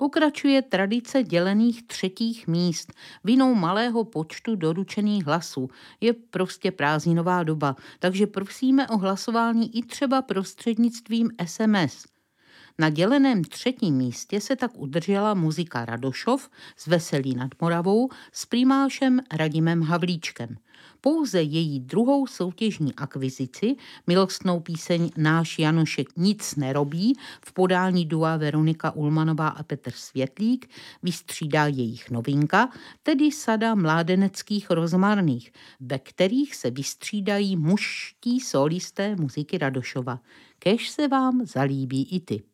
Pokračuje tradice dělených třetích míst vinou malého počtu doručených hlasů. Je prostě prázdninová doba, takže prosíme o hlasování i třeba prostřednictvím SMS. Na děleném třetím místě se tak udržela muzika Radošov z Veselí nad Moravou s primášem Radimem Havlíčkem. Pouze její druhou soutěžní akvizici, milostnou píseň Náš Janošek nic nerobí, v podání dua Veronika Ulmanová a Petr Světlík, vystřídá jejich novinka, tedy sada mládeneckých rozmarných, ve kterých se vystřídají mužští solisté muziky Radošova. Kéž se vám zalíbí i ty.